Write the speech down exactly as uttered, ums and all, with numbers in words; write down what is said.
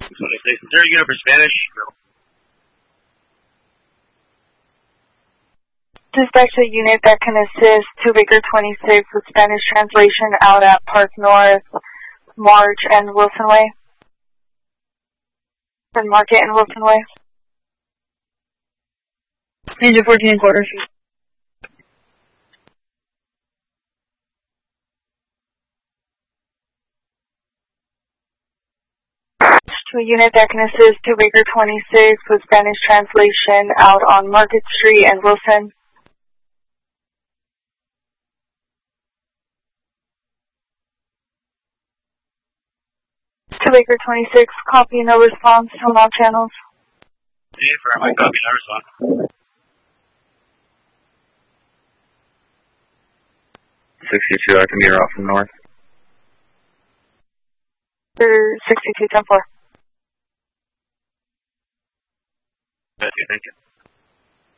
twenty-six. Is there a unit for Spanish? Dispatch a unit that can assist to Baker twenty-six with Spanish translation out at Park North, March, and Wilson Way. And Market and Wilson Way. Engine fourteen and quarter. To a unit that can assist to Baker twenty-six with Spanish translation out on Market Street and Wilson. To Baker twenty-six, copy, no response, from all channels. Affirm, I copy, no response. sixty-two, I can be off from north. sixty-two ten four. Thank you, thank you.